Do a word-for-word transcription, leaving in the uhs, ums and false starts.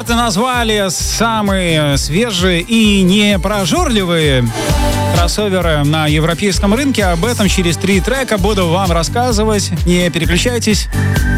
эксперты назвали самые свежие и непрожорливые кроссоверы на европейском рынке. Об этом через три трека буду вам рассказывать. Не переключайтесь.